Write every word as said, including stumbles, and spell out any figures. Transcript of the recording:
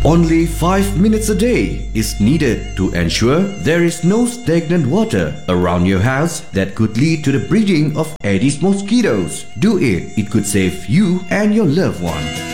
Only five minutes a day is needed to ensure there is no stagnant water around your house that could lead to the breeding of Aedes mosquitoes. Do it, it could save you and your loved one.